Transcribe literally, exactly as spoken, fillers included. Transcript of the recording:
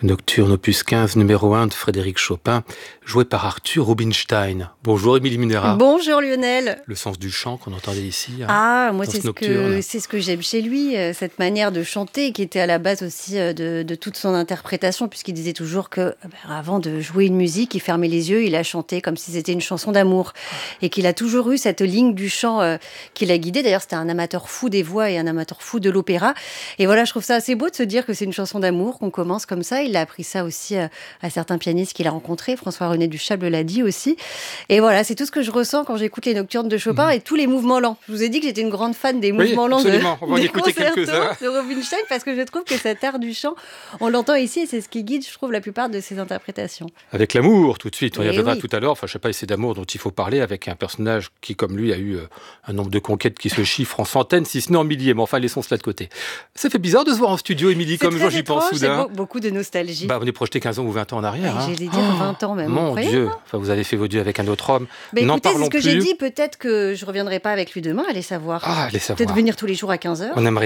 Nocturne opus quinze, numéro un de Frédéric Chopin, joué par Arthur Rubinstein. Bonjour Émilie Munera. Bonjour Lionel. Le sens du chant qu'on entendait ici. Hein, ah, moi c'est ce ce, que, c'est ce que j'aime chez lui, cette manière de chanter qui était à la base aussi de, de toute son interprétation, puisqu'il disait toujours que ben, avant de jouer une musique, il fermait les yeux, il a chanté comme si c'était une chanson d'amour. Et qu'il a toujours eu cette ligne du chant euh, qui l'a guidé. D'ailleurs, c'était un amateur fou des voix et un amateur fou de l'opéra. Et voilà, je trouve ça assez beau de se dire que c'est une chanson d'amour, qu'on commence comme ça. Il a appris ça aussi euh, à certains pianistes qu'il a rencontrés. François-René Duchâble l'a dit aussi. Et voilà, c'est tout ce que je ressens quand j'écoute les nocturnes de Chopin mmh. et tous les mouvements lents. Je vous ai dit que j'étais une grande fan des mouvements oui, lents de, on va en des écouter quelques-uns de Rubinstein, parce que je trouve que cet art du chant, on l'entend ici et c'est ce qui guide, je trouve, la plupart de ses interprétations. Avec l'amour, tout de suite. On y et reviendra oui. tout à l'heure. Enfin, je ne sais pas, c'est d'amour dont il faut parler avec un personnage qui, comme lui, a eu euh, un nombre de conquêtes qui se chiffre en centaines, si ce n'est en milliers. Mais enfin, laissons cela de côté. Ça fait bizarre de se voir en studio, Émilie, comme moi, j'y pense soudain. C'est beaucoup de nostalgie. Bah, on est projeté quinze ans ou vingt ans en arrière. Hein. J'allais dire oh, vingt ans même. Mon Dieu. Enfin, vous avez fait vos dieux avec un autre homme. Bah, N'en écoutez, parlons c'est ce que plus. j'ai dit. Peut-être que je ne reviendrai pas avec lui demain. Allez savoir. Ah, allez savoir. Peut-être venir tous les jours à quinze heures. On aimerait